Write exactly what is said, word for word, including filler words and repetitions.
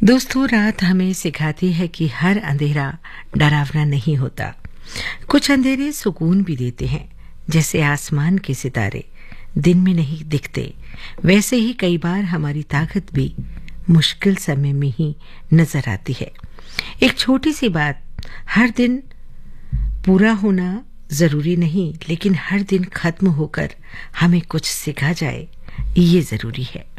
दोस्तों, रात हमें सिखाती है कि हर अंधेरा डरावना नहीं होता। कुछ अंधेरे सुकून भी देते हैं, जैसे आसमान के सितारे दिन में नहीं दिखते। वैसे ही कई बार हमारी ताकत भी मुश्किल समय में ही नजर आती है। एक छोटी सी बात, हर दिन पूरा होना जरूरी नहीं, लेकिन हर दिन खत्म होकर हमें कुछ सिखा जाए, ये जरूरी है।